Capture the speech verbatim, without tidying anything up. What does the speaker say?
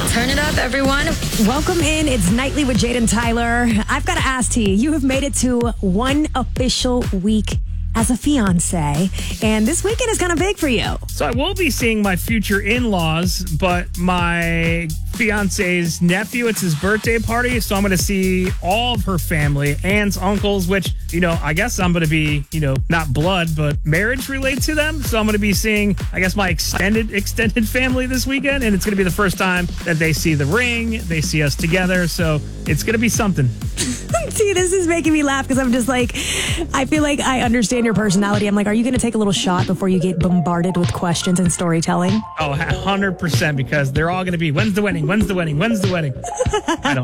Turn it up, everyone. Welcome in. It's Nightly with Jade and Tyler. I've got to ask T, you have made it to one official week as a fiance, and this weekend is kind of big for you. So I will be seeing my future in-laws, but my fiance's nephew, it's his birthday party, so I'm going to see all of her family, aunts, uncles, which, you know, I guess I'm going to be, you know, not blood, but marriage related to them. So I'm going to be seeing, I guess, my extended extended family this weekend, and it's going to be the first time that they see the ring, they see us together, so it's going to be something. See, this is making me laugh because I'm just like, I feel like I understand your personality. I'm like, are you going to take a little shot before you get bombarded with questions and storytelling? Oh, one hundred percent, because they're all going to be, when's the wedding? When's the wedding? When's the wedding? I don't